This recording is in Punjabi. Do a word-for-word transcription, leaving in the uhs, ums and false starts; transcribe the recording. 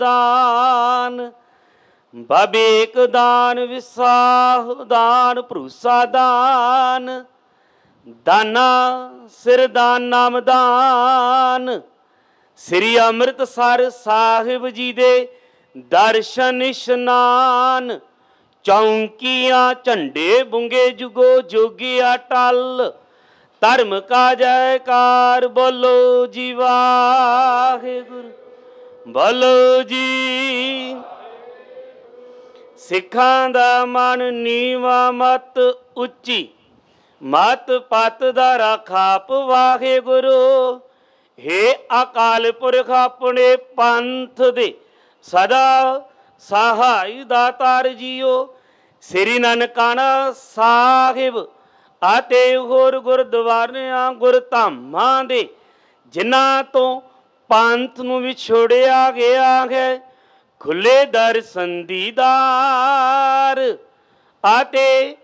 ਦਾਨ। ਬਬੇਕ ਦਾਨ, ਵਿਸਾਹ ਦਾਨ, ਭਰੂਸਾ ਦਾਨ, ਦਾਨਾ ਸਿਰ ਦਾਨ ਨਾਮ ਦਾਨ। ਸ੍ਰੀ ਅੰਮ੍ਰਿਤਸਰ ਸਾਹਿਬ ਜੀ ਦੇ ਦਰਸ਼ਨ ਇਸ਼ਨਾਨ। ਚੌਂਕੀਆਂ ਝੰਡੇ ਬੁੰਗੇ ਜੁਗੋ ਜੋਗੀ ਅਟਲ। ਧਰਮ ਕਾ ਜੈਕਾਰ ਬੋਲੋ ਜੀ ਵਾਹਿਗੁਰੂ, ਬੋਲੋ ਜੀ। ਸਿੱਖਾਂ ਦਾ ਮਨ ਨੀਵਾਂ ਮਤ ਉੱਚੀ, ਮਤ ਪਤ ਦਾ ਰਾਖਾਪ ਵਾਹਿਗੁਰੂ। ਹੇ ਅਕਾਲ ਪੁਰਖ ਆਪਣੇ ਪੰਥ ਦੇ ਸਦਾ ਸਹਾਈ ਦਾਤਾਰ ਜੀਓ। ਸ੍ਰੀ ਨਨਕਾਣਾ ਸਾਹਿਬ ਅਤੇ ਹੋਰ ਗੁਰਦੁਆਰਿਆਂ ਗੁਰਧਾਮਾਂ ਦੇ ਜਿਨ੍ਹਾਂ ਤੋਂ ਪੰਥ ਨੂੰ ਵਿਛੋੜਿਆ ਗਿਆ ਹੈ, ਖੁੱਲੇ ਦਰਸ਼ਨ ਦੀਦਾਰ ਅਤੇ